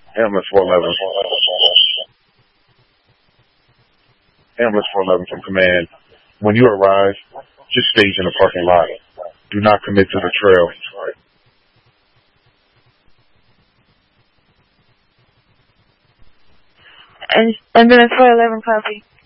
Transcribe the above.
Ambulance 411. Ambulance 411 from command. When you arrive, just stage in the parking lot. Do not commit to the trail. And Ambulance 411 copy.